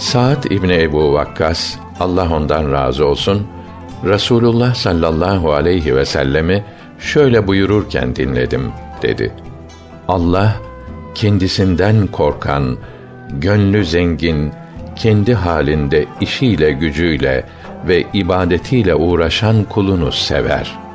Sa'd İbni Ebu Vakkas, Allah ondan razı olsun, Resulullah sallallahu aleyhi ve sellemi şöyle buyururken dinledim, dedi. Allah, kendisinden korkan, gönlü zengin, kendi halinde işiyle gücüyle ve ibadetiyle uğraşan kulunu sever.